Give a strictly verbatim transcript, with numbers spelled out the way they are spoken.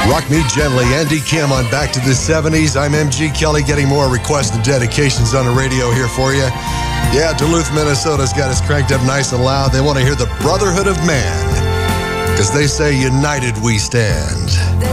Rock Me Gently, Andy Kim on Back to the seventies. I'm M G Kelly, getting more requests and dedications on the radio here for you. Yeah, Duluth, Minnesota's got us cranked up nice and loud. They want to hear the Brotherhood of Man, because they say united we stand.